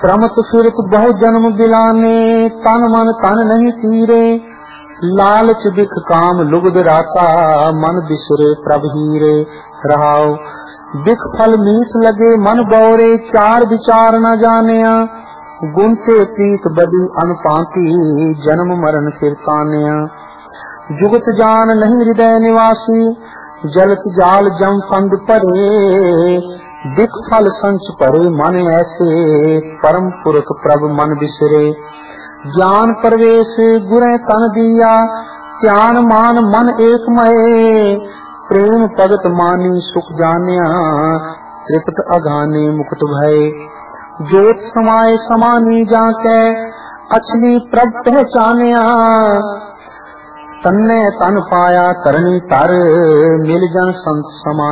प्रमत फिरत बहु जन्म बिलाने, तन मन तन नहीं तीरे। लालच बिख काम लुगद राता, मन बिसरे प्रभ हीरे। रहाओ बिख फल मीठ लगे मन बौरे, चार विचार न जानिया। गुनते प्रीत बदी अनपाती, जन्म मरण फिर तानिया। जुगत जान नहीं हृदय निवासी, जलत जाल जम फंद परे। दिख फल संच परे मन ऐसे, परम पुरख प्रभ मन बिसरे। ज्ञान प्रवेश गुरे तन दिया, ध्यान मान मन एक मय। प्रेम भगत मानी सुख जानिया, तृप्त अघाने मुकुट भय। जोत समाये समानी जाके, अछली प्रभ पहचानिया। तन्ने तन पाया तरनी तर, मिल जन संत समा